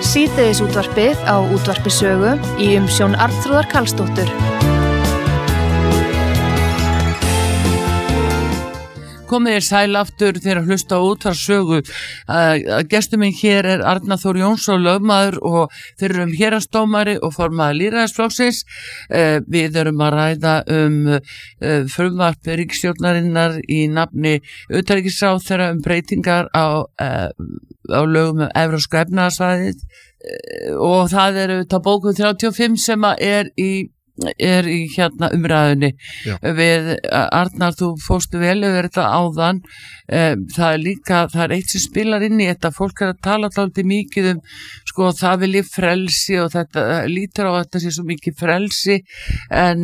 Síðdegisútvarpið á Útvarpi Sögu í umsjón Arnþrúðar Karlsdóttur. Komið sæl aftur þegar að hlusta á Útvarp Sögu. Gestur minn hér Arnar Þór Jónsson, lögmaður og fyrrum héraðsdómari og formaður lýðræðisflokksins. Við erum að ræða frumvarp ríkisstjórnarinnar í nafni utanríkisráðherra breytingar á lögum Evrópska efnahagssvæðið og það það bókun 35 sem er í hérna umræðunni. Við Arnar, þú fórstu vel yfir þetta áðan. Það er eitt sem spilar inn í þetta. Fólk að tala dálítið mikið það vilji frelsi og þetta lítur á þetta sé svo mikið frelsi en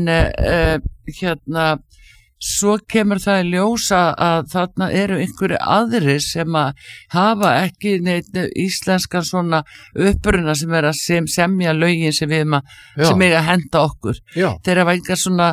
svo kemur það í ljós að þarna eru einhverju aðrir sem að hafa ekki neitt íslenskan svona uppruna sem að semja lögin sem við sem eiga að henda okkur. Þeir hafa engar svona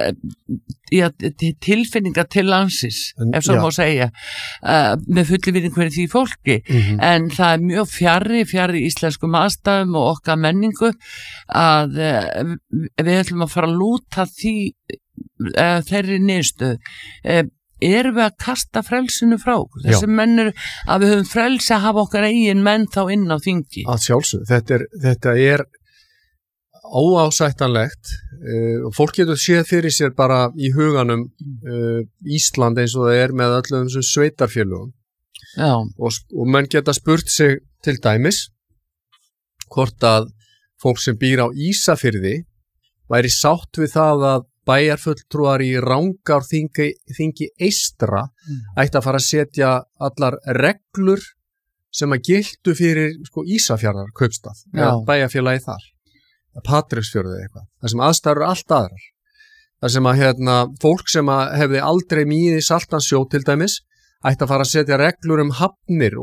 tilfinningar til landsins, ef svo má segja, með fulli virðingu fyrir því fólki. En það er mjög fjarri íslenskum aðstæðum og okkar menningu að við ætlum að fara að lúta þeirri niðurstöðu. Erum við að kasta frelsinu frá okkur? Þessi mennur að við höfum frelsi að hafa okkar eigin menn þá inn á þingi. Að sjálfsögðu, þetta er óásættanlegt og fólk getur séð fyrir sér bara í huganum Ísland eins og það er með öllum þessum sveitarfélögum og menn geta spurt sig til dæmis hvort að fólk sem býr á Ísafirði væri sátt við það að bæjarfulltrúar í Rangárþingi eystra ætti að fara að setja allar reglur sem að giltu fyrir Ísafjarðar kaupstað eða bæjarfélagi þar, Patreksfjörðu eitthvað, þar sem aðstæður eru allt aðrar, þar sem að fólk sem að hefði aldrei mýið í Saltansjó til dæmis ætti að fara að setja reglur hafnir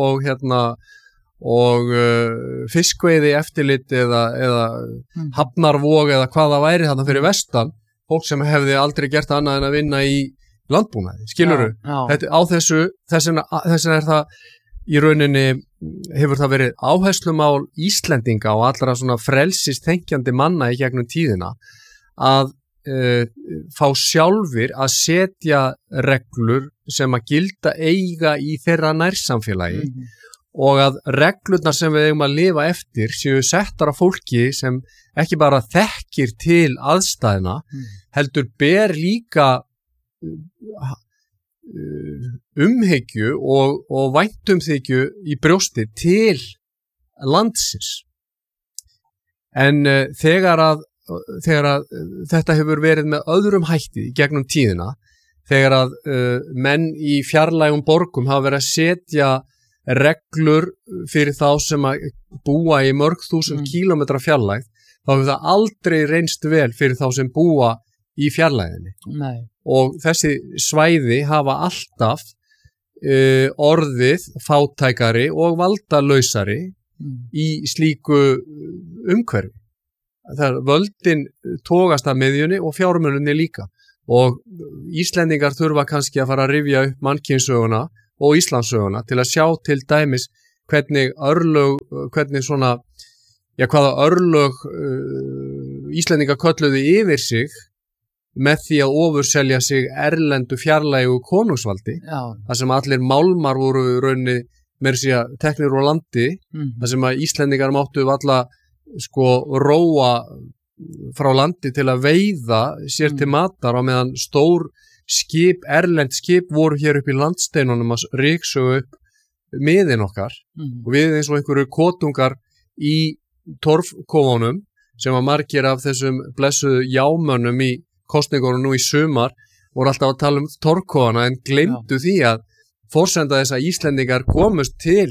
og fiskveiði eftirlit eða hafnarvog eða hvað það væri þarna fyrir vestan, fólk sem hefði aldrei gert annað en að vinna í landbúnaði, skilurðu? Á þessu, þess vegna er það í rauninni, hefur það verið áherslumál Íslendinga og allra svona frelsisþengjandi manna í gegnum tíðina að fá sjálfir að setja reglur sem að gilda eiga í þeirra nærsamfélagi og að reglurnar sem við eigum að lifa eftir séu settar af fólki sem ekki bara þekkir til aðstæðna, heldur ber líka umhyggju og væntumþykju í brjósti til landsins. En þegar að þetta hefur verið með öðrum hætti gegnum tíðina, þegar að menn í fjarlægum borgum hafa verið að setja reglur fyrir þá sem að búa í mörg þúsund kílómetra fjarlægð, þá hefur það aldrei reynst vel fyrir þá sem búa í fjarlægðinni. Og þessi svæði hafa alltaf orðið fátækari og valdalausari í slíku umhverfi. Völdin togast að miðjunni og fjármununni líka. Og Íslendingar þurfa kannski að fara að rifja upp mannkynssöguna og Íslandssöguna til að sjá til dæmis hvaða örlög Íslendingar kölluðu yfir sig með því að ofurselja sig erlendu fjarlægu konungsvaldi, þar sem allir málmar voru raunni meira að segja teknir úr landi, þar sem að Íslendingar máttu alla róa frá landi til að veiða sér til matar á meðan stór skip, erlend skip voru hér upp í landsteinunum að ryksuga upp miðin okkar og við eins og einhverju kotungar í torfkofunum sem að margir af þessum blessuðu jámönnum í kosningunum nú í sumar voru alltaf að tala torfkofana en gleymdu því að forsenda þess að Íslendingar komust til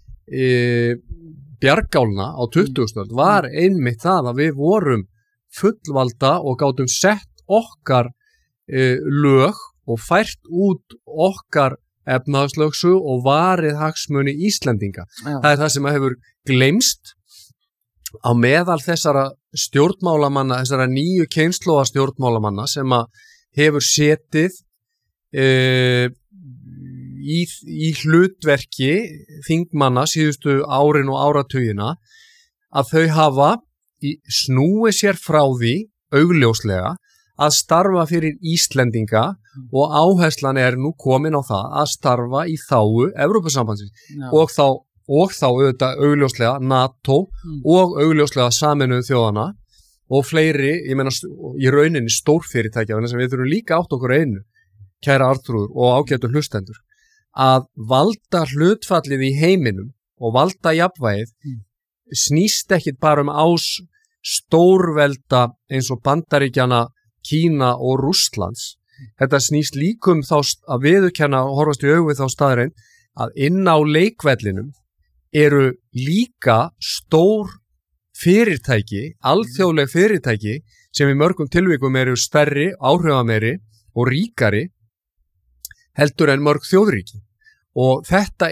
bjargálna á 20. öld var einmitt það að við vorum fullvalda og gátum sett okkar lög og fært út okkar efnahagslögsu og varið hagsmuni Íslendinga. Það er það sem hefur gleymst á meðal þessara stjórnmálamanna, þessara nýju kynslóða stjórnmálamanna sem að hefur setið í hlutverki þingmanna síðustu árin og áratugina að þau hafa snúið sér frá því augljóslega að starfa fyrir Íslendinga og áherslan nú komin á það að starfa í þágu Evrópusambandsins og þá auðvitað augljóslega NATO og augljóslega Sameinuðu þjóðanna og fleiri, ég meina í rauninni stórfyrirtækja, þannig að við þurfum líka átt okkur einu, kæra Arnþrúður og ágætu hlustendur, að valda hlutfallið í heiminum og valda jafnvægið snýst ekkit bara stórvelda eins og Bandaríkjanna, Kína og Rússlands. Þetta snýst líka þá að viðurkenna og horfast í augu við þá staðreind að inn á leikvellinum eru líka stór fyrirtæki, alþjóðleg fyrirtæki sem í mörgum tilvikum eru stærri, áhrifameiri og ríkari heldur en mörg þjóðríki og þetta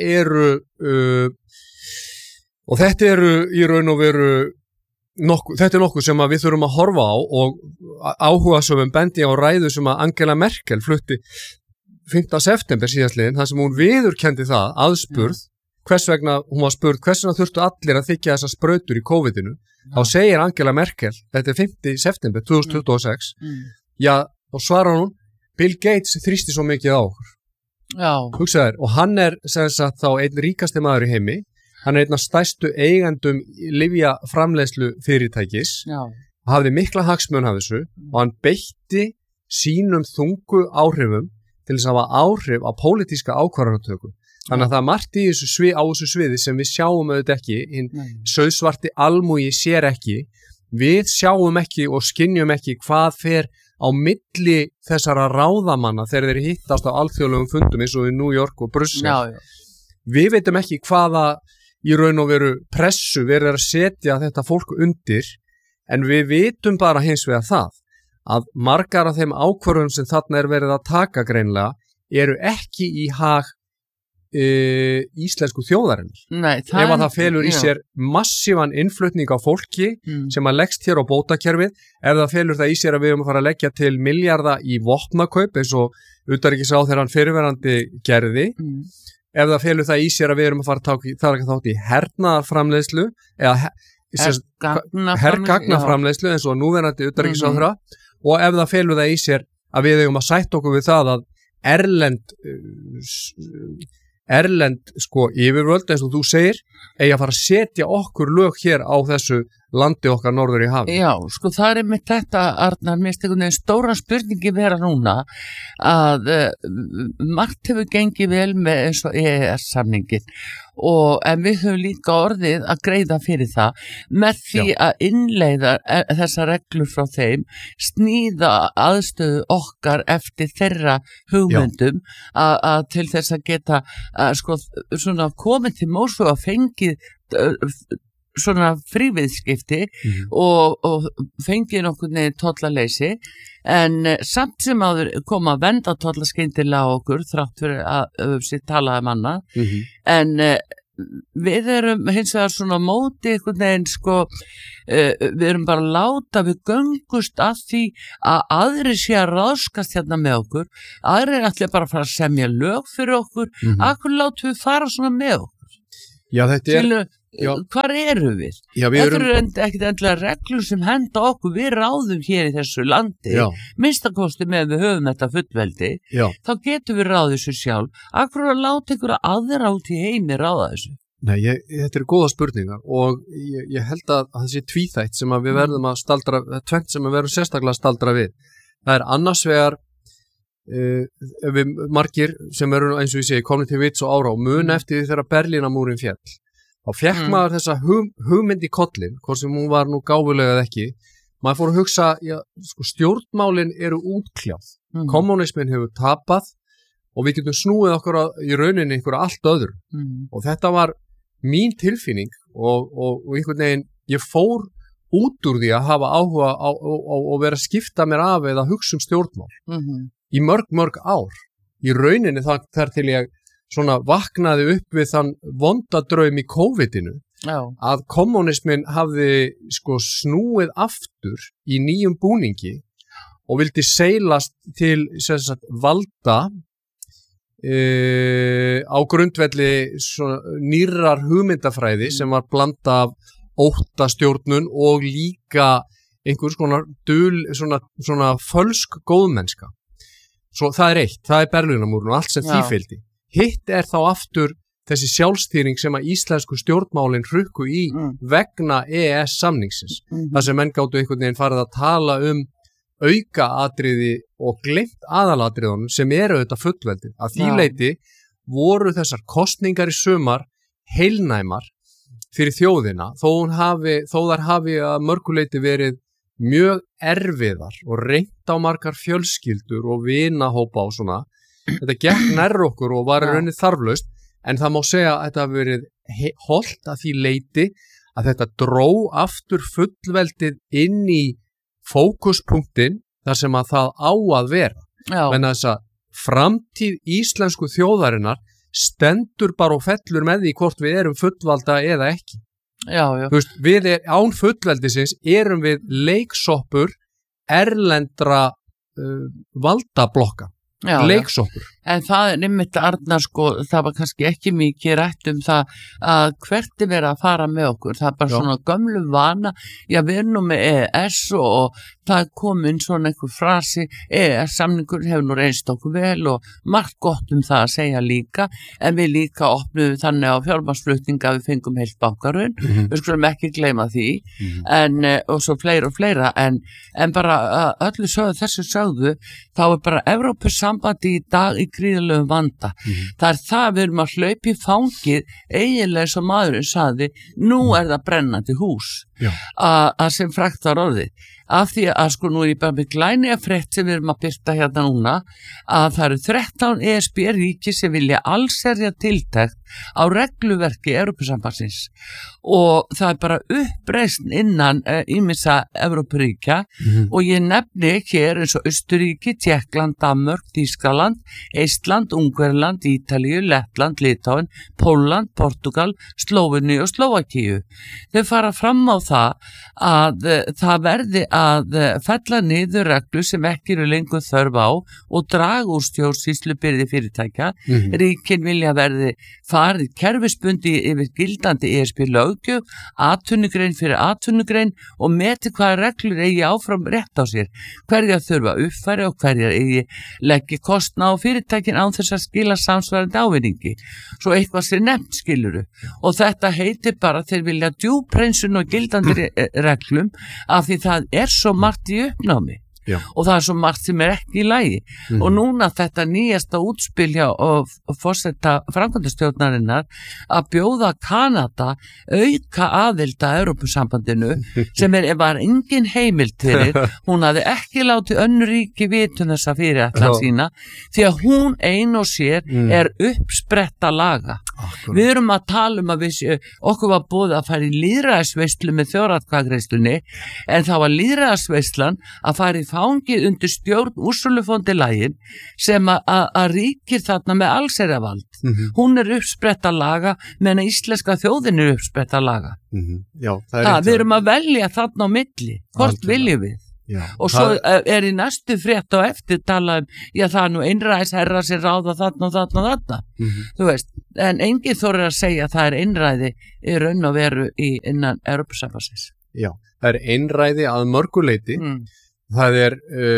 eru í raun og veru þetta nokkuð sem við þurfum að horfa á og áhugasöfum bendi á ræðu sem að Angela Merkel flutti 5. september síðastliðin, þar sem hún viðurkenndi það aðspurð hvers vegna, hún var spurð hvers vegna þurftu allir að þykja þessar sprautur í COVID-inu, þá segir Angela Merkel, þetta 5. september 2026, já, og svarar hún, Bill Gates þrýsti svo mikið á okkur. Já. Hugsaðu þér, og hann sem sagt þá einn ríkasti maður í heimi, hann einn af stærstu eigendum lyfjaframleiðslu fyrirtækis, hafði mikla hagsmun af þessu og hann beitti sínum þungu áhrifum til þess að hafa áhrif á pólitíska ákvarðanatöku. Þannig að það margt í þessu sviði sem við sjáum auðvitað ekki, hinn sauðsvarti almúgi sér ekki, við sjáum ekki og skynjum ekki hvað fer á milli þessara ráðamanna þegar þeir hittast á alþjóðlegum fundum eins og í New York og Brussel. Við veitum ekki hvaða í raun og veru pressu verður að setja þetta fólk undir, en við vitum bara hins vegar það að margar af þeim ákvörðunum sem þarna verið að taka greinlega eru ekki í hag íslensku þjóðarinnar. Ef að það felur í sér massívan innflutning á fólki sem að leggst hér á bótakerfið, ef það felur það í sér að við að fara að leggja til milljarða í vopnakaup eins og utanríkisráðherrann fyrrverandi gerði, ef það felur það í sér að við að fara að taka þátt í hernaðarframleiðslu eða hergagnaframleiðslu eins og núverandi utanríkisráðherra og ef það felur það í sér að við að sætta okkur við það að erlend yfirvöld eins og þú segir eigi að fara að setja okkur lög hér á þessu landi okkar norður í hafi. Já, það með þetta, Arnar, mér finnst einhvern veginn stóra spurningi vera núna að margt hefur gengið vel með eins og EES-samningin en við höfum líka orðið að greiða fyrir það með því að innleiða þessar reglur frá þeim, sníða aðstöðu okkar eftir þeirra hugmyndum að til þess að geta svona komið til móts og að fengið svona fríviðskipti og fengið nokkuð neður tollaleysi en samt sem áður koma að venda tolla skyndilega á okkur þrátt fyrir að sér talaði manna en við erum hins vegar svona móti einhvern veginn við erum bara að láta við göngust að því að aðri sé að ráðskast hérna með okkur aðri allir bara að fara að semja lög fyrir okkur akkur látum við fara svona með okkur. Já, þetta hvar eru við? Þetta eru ekkert endilega reglur sem henda okkur, við ráðum hér í þessu landi, minnstakosti með við höfum þetta fullveldi, þá getum við ráðið þessu sjálf, akkur að láta einhverja aðra út í heimi ráða þessu? Nei, þetta eru góða spurningar og ég held að það sé tvíþætt sem að við verðum að staldra, tvennt sem við verðum sérstaklega að staldra við. Það annars vegar við margir sem eru eins og ég segi komnir til vits og ára og mun eftir því þegar Berlínarmúrinn féll. Þá fekk maður þessa hugmynd í kollin, hvort sem hún var nú gáfulega eða ekki. Maður fór að hugsa, stjórnmálin eru útkljáð. Kommunismin hefur tapað og við getum snúið okkur í rauninni einhverju allt öðru. Og þetta var mín tilfinning og einhvern veginn, ég fór út úr því að hafa áhuga og vera að skipta mér af eða hugsa stjórnmál. Í mörg ár. Í rauninni þar til ég svona vaknaði upp við þann vondadraum í COVID-inu að kommunismin hafði snúið aftur í nýjum búningi og vildi seilast til valda á grundvelli nýrrar hugmyndafræði sem var blanda af óttastjórnun og líka einhvers konar svona fölsk góðmennska. Svo það er eitt, það er Berlínarmúrinn og allt sem því fylgdi. Hitt er þá aftur þessi sjálfstýring sem að íslensku stjórnmálin hrukku í vegna EES-samningsins. Það sem menn gátu einhvern veginn farið að tala aukaatriði og gleymt aðalatriðunum sem eru auðvitað fullveldi. Að því leyti voru þessar kosningar í sumar heilnæmar fyrir þjóðina, þó þær hafi að mörguleyti verið mjög erfiðar og reynt á margar fjölskyldur og vinahópa og svona. Þetta gekk nær okkur og var raunin þarflaust, en það má segja að þetta hafi verið hollt að því leyti að þetta dró aftur fullveldið inn í fókuspunktin þar sem að það á að vera. Menn að þess að framtíð íslensku þjóðarinnar stendur bara og fellur með því hvort við erum fullvalda eða ekki. Þú veist, við án fullveldisins erum við leiksoppur erlendra valdablokka. Leiksoppur. En það er einmitt Arnar sko, það var kannski ekki mikið rætt það að hvert er verið að fara með okkur, það er bara svona gömlu vana, við erum nú með EES og það komin svona einhver frasi, EES-samningur hefur nú reynst okkur vel og margt gott það að segja líka, en við líka opnum þannig á fjármagnsflutninga að við fengum heilt bankarun, við skulum ekki gleyma því, en, og svo fleira, en bara öllu þessu sögðu, þá er bara Evrópusambandi í dag í gríðarlegum vanda. Það er það við erum að hlaupa í fangið eiginlega eins og maðurinn sagði, nú er það brennandi hús að sem frægt var orðið. Af því að sko nú er ég bara með glænýja frétt sem við erum að birta hérna núna að það eru 13 ESB-ríki sem vilja allsherja tiltekt á regluverki Evrópusambandsins og það er bara uppreisn innan ýmissa Evrópuríkja og ég nefni hér eins og Austurríki, Tékkland, Danmörk, Þýskaland, Eistland, Ungverjaland, Ítalíu, Lettland, Litáin, Pólland, Portugal, Slóveníu og Slóvakíu. Þau fara fram á það að það verði að fella niður reglu sem ekki eru lengur þörf á og draga úr stjórnsýslubyrði fyrirtækja. Ríkin vilja verði farið kerfisbundi yfir gildandi ESB-löggjöf, atvinnugrein fyrir atvinnugrein og meti hvaða reglur eigi áfram rétt á sér, hverjar þurfa uppfæri og hverjar eigi leggja kostna á fyrirtækin án þess að skila samsvarandi ávinningi. Svo eitthvað sem nefnt skiluru. Og þetta heitir bara þeir vilja djúprensun og gildandi reglum af því það er svo margt í uppnámi og það er svo margt sem er ekki í lagi og núna þetta nýjasta útspil hjá forseta framkvæmdastjórnarinnar að bjóða Kanada auka aðild að Evrópusambandinu sem var engin heimild fyrir, hún hafði ekki látið önnur ríki vitum þessa fyrirætlan sína því að hún ein og sér er uppspretta laga. Við erum að tala að okkur var boðið að fara í lýðræðisveislu með þjóðaratkvæðagreiðslunni en það var lýðræðisveislan að fara í fangið undir stjórn Ursulu von der Leyen sem að ríkir þarna með allsherjarvald. Hún er uppspretta laga meðan íslenska þjóðin er uppspretta laga. Við erum að velja þarna á milli. Hvort viljum við? Og svo er í næstu frétt á eftir talað það er nú einræðisherra sem ráða þarna og þarna og þarna. Þú veist, en enginn þorir að segja að það er einræði í raun og veru innan Evrópusambandsins. Það er einræði að mörguleyti. Það er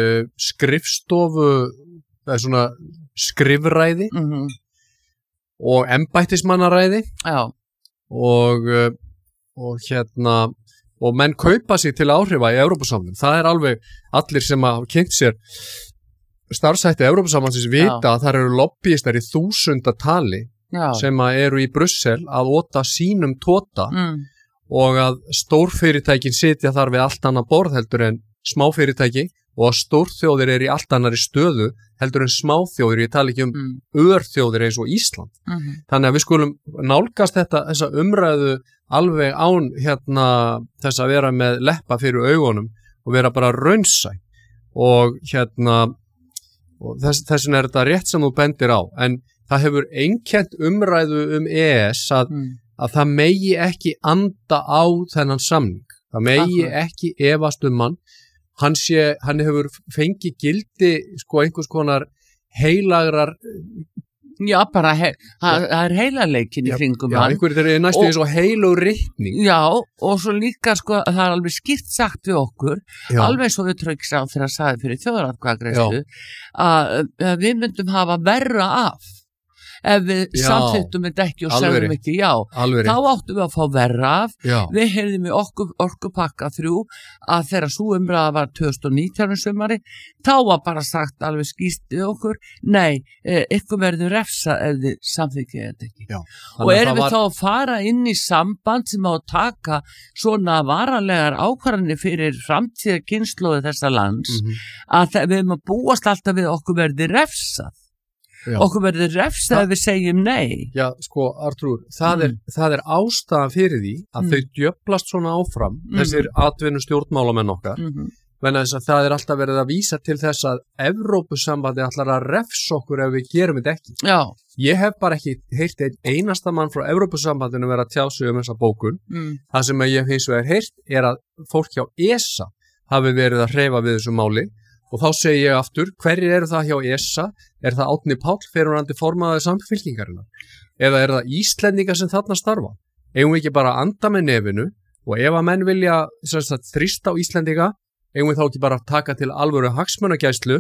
skrifstofu, það er svona skrifræði og embættismannaræði og menn kaupa sig til áhrifa í Evrópusambandinu. Það er alveg allir sem hafa kynnt sér starfshætti Evrópusambandsins vita að það eru lobbyistar í 1000-tali sem eru í Brussel að ota sínum tóta og að stórfyrirtækin sitja þar við allt annað borð heldur en smáfyrirtæki og að stórþjóðir eru í allt annari stöðu heldur en smáþjóðir, ég tala ekki örþjóðir eins og Ísland. Þannig að við skulum nálgast þessa umræðu alveg án þess að vera með leppa fyrir augunum og vera bara raunsæ og og þess vegna er þetta rétt sem þú bendir á en það hefur einkennt umræðu EES að það megi ekki anda á þennan samning, það megi ekki efast hann. Hann hefur fengið gildi sko einhvers konar heilagrar Já, bara, það heilaleikin í kringum Já, hann. einhverjir er næstu eins og heilug ritning. Já, og svo líka sko, það er alveg skýrt sagt við okkur, Já. alveg svo við trökks á þegar að sagði fyrir þjóðaratkvæðagreiðslu, að við myndum hafa verra af ef við samþykktum þetta ekki og segðum ekki já, þá áttum við að fá verra af. Við heyrðum í orkupakka 3 að þegar sú umræða var 2019 sumari, þá var bara sagt alveg skýrt við okkur, nei, ykkur verður refsa ef þið samþykkið þetta ekki. Og erum við þá að fara inn í samband sem á að taka svona varanlegar ákvarðanir fyrir framtíðar kynslóði þessa lands, að við erum að búast alltaf við okkur verður refsað. Okkur verður refsað ef við segjum nei. Já, sko, Artrúr, það er ástæðan fyrir því að þau djöflast svona áfram, þessir atvinnu stjórnmálamenn okkar, vegna þess að það er alltaf verið að vísa til þess að Evrópusambandi ætlar að refsa okkur ef við gerum þetta ekki. Já. Ég hef bara ekki heyrt einn einasta mann frá Evrópusambandinu vera að tjá sig þessa bókun. Það sem ég hins vegar heyrt er að fólk hjá ESA hafi verið að hreyfa við þessu máli. Og þá segi ég aftur, hverjir eru það hjá ESA? Er það Árni Páll, fyrrverandi formaður Samfylkingarinnar? Eða er það Íslendingar sem þarna starfa? Eigum við ekki bara að anda með nefinu og ef að menn vilja þrýsta á Íslendinga, eigum við þá ekki bara að taka til alvöru hagsmunagæslu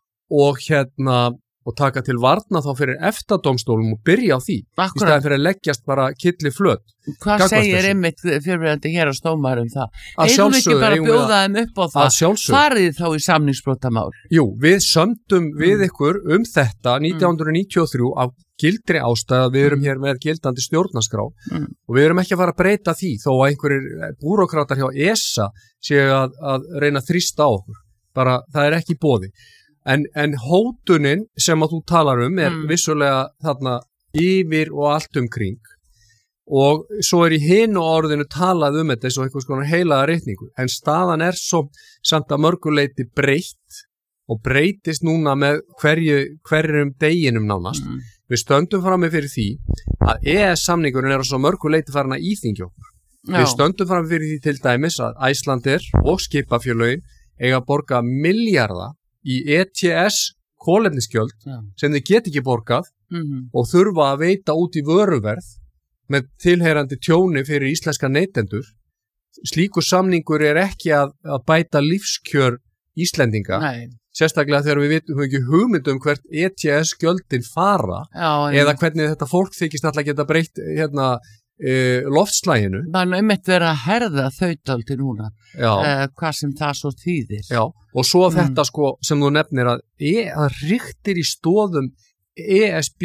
og taka til varna þá fyrir EFTA-dómstólum og byrja á því. Í staðinn fyrir að leggjast bara killi flöt. Hvað segir einmitt fyrirverandi héraðsdómari það? Eigum við ekki bara að bjóða þeim upp á það? Farið þá í samningsbrotamál? Jú, við sömdum við ykkur þetta 1993 af gildri ástæða. Við erum hér með gildandi stjórnarskrá og við erum ekki að fara að breyta því þó að einhverjir búrókratar hjá ESA séu að reyna að þrýsta á okkur. Bara það er ekki í boði. En hótunin sem að þú talar er vissulega þarna yfir og allt umkring og svo í hinu orðinu talað þetta eins og einhvers konar heilaga reikningu en staðan svo samt að mörguleiti breytt og breytist núna með hverjum deginum nánast. Við stöndum frammi fyrir því að EES-samningurinn á svo mörguleiti farin að íþyngja okkur. Við stöndum frammi fyrir því til dæmis að Icelandair og skipafélögin eiga að borga milljarða í ETS kolefnisgjöld sem þið get ekki borgað og þurfa að veita út í vöruverð með tilheyrandi tjóni fyrir íslenska neytendur. Slíkur samningur ekki að bæta lífskjör Íslendinga. Sérstaklega þegar við vitum ekki hugmyndum hvert ETS gjöldin fara eða hvernig þetta fólk þykist alltaf geta breytt loftslæginu. Það einmitt verið að herða þau dálítið núna hvað sem það svo þýðir. Já, og svo þetta sko sem þú nefnir að ryktir í stóðum ESB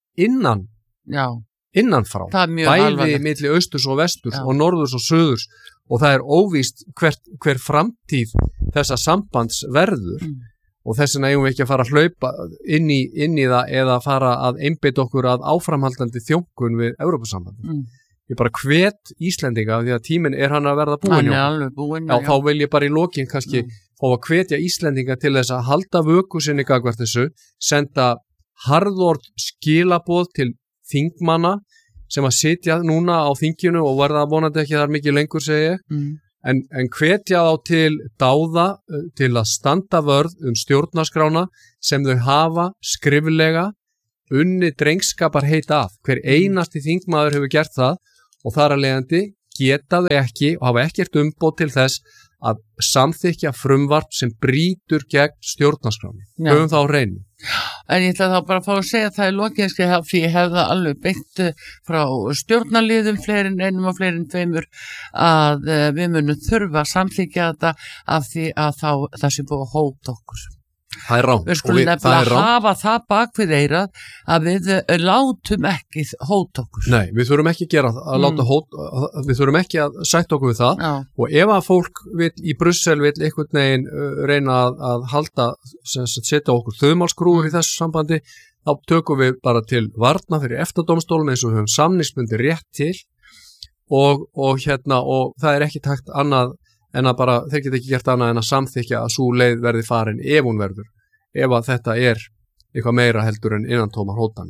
innanfrá. Bæði milli austurs og vesturs og norðurs og söðurs og það óvíst hver framtíð þessa sambands verður og þess vegna eigum við ekki að fara að hlaupa inn í það eða fara að einbeita okkur að áframhaldandi þjónkun við Evrópusambandið. Ég bara hvet Íslendinga því að tíminn hann að verða búinn. Já, þá vil ég bara í lokin kannski fá að hvetja Íslendinga til þess að halda vöku sinni gagnvart þessu, senda harðorð skilaboð til þingmanna sem að sitja núna á þinginu og verða vonandi ekki þar mikið lengur segi ég, en hvetja þá til dáða til að standa vörð stjórnarskrána sem þau hafa skriflega unni drengskapar heita af. Hver einasti þingmaður hefur gert það og þar að leiðandi geta þau ekki og hafa ekkert umboð til þess að samþykkja frumvarp sem brýtur gegn stjórnarskráni. Höfum þá á hreinu. En ég ætla þá bara að fá að segja að það lokinski því ég hef það alveg beint frá stjórnarliðum fleiri en einum og fleiri en tveimur að við munum þurfa að samþykkja þetta af því að það sé búið að hóta okkur. Það er ránt. Við skulum nefnilega hafa það bak við eirað að við látum ekki hóta okkur. Nei, við þurfum ekki að gera að láta hóta, við þurfum ekki að sætta okkur við það og ef að fólk í Brussel vill einhvern veginn reyna að halda, setja okkur þauðmálskrúfur í þessu sambandi, þá tökum við bara til varna fyrir EFTA-dómstólum eins og við höfum samningsbundi rétt til og það er ekki takt annað en að bara, þeir geta ekki gert annað en að samþykja að sú leið verði farin ef hún verður, ef að þetta eitthvað meira heldur en innantómar hótanir.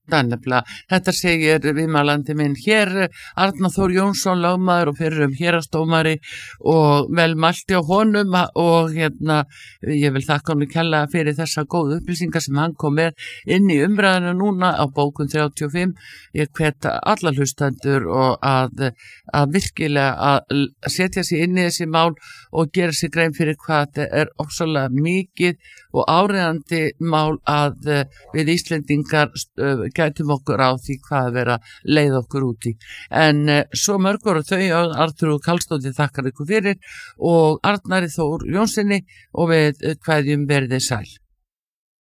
Nefnilega, þetta segir viðmælandi minn hér, Arnar Þór Jónsson, lögmaður og fyrrum héraðsdómari og vel mælti á honum og ég vil þakka honum kærlega fyrir þessa góðu upplýsingar sem hann kom með inn í umræðinu núna á bókun 35. Ég hvet alla hlustendur og að virkilega að setja sig inn í þessi mál og gera sig grein fyrir hvað þetta er ofsalega mikið og áreiðandi mál að við Íslendingar gætum okkur á því hvað vera leið okkur út í. En svo mörgur og þau, Arnþrúður Karlsdóttir þakkar ykkur fyrir og Arnari Þór Jónssoni og við kveðjum verið sæl.